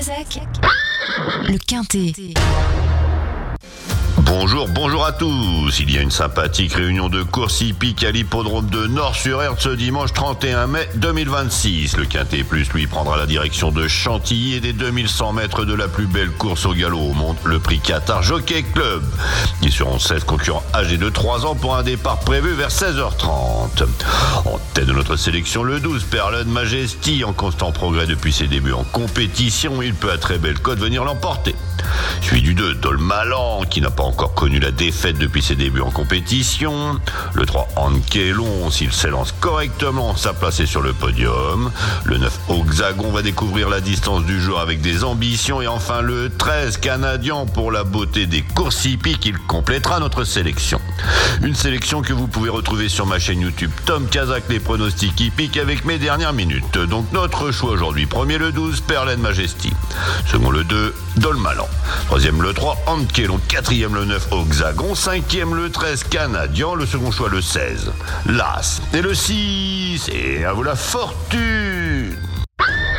Kazakh, le Quintet. Bonjour à tous. Il y a une sympathique réunion de course hippique à l'hippodrome de Nord-sur-Erdre ce dimanche 31 mai 2026. Le Quintet Plus, lui, prendra la direction de Chantilly et des 2100 mètres de la plus belle course au galop au monde, le prix Qatar Jockey Club. Ils seront 16 concurrents âgés de 3 ans pour un départ prévu vers 16h30. En tête de notre sélection, le 12, Perlen Majesty, en constant progrès depuis ses débuts en compétition. Il peut à très belle cote venir l'emporter. Suivi du 2, Dolmalan, qui n'a pas encore connu la défaite depuis ses débuts en compétition. Le 3, Ankelon, s'il s'élance correctement, sa place est sur le podium. Le 9, Oxagon, va découvrir la distance du jour avec des ambitions. Et enfin le 13, Canadian, pour la beauté des courses hippiques, il complétera notre sélection. Une sélection que vous pouvez retrouver sur ma chaîne YouTube Tom Kazakh, les pronostics hippiques, avec mes dernières minutes. Donc notre choix aujourd'hui: premier le 12, Perlen Majesty. Second le 2, Dolmalan. Troisième le 3, Ankelon. Quatrième le 9, Oxagon. Cinquième le 13, Canadian. Le second choix le 16, Las. Et le 6, et à vous la fortune.